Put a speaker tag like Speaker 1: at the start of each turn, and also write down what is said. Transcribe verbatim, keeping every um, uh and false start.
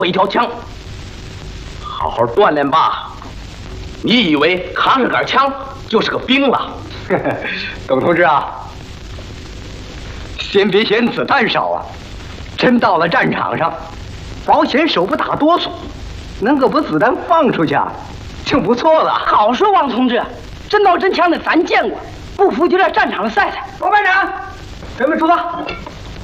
Speaker 1: 一条枪，好好锻炼吧。你以为扛着杆枪就是个兵了？
Speaker 2: 董同志啊，先别嫌子弹少啊，真到了战场上，保险手不打哆嗦，能够把子弹放出去啊，就不错了。
Speaker 3: 好说，王同志，真刀真枪的咱见过，不服就在战场上赛赛。
Speaker 2: 罗班长，准备出发。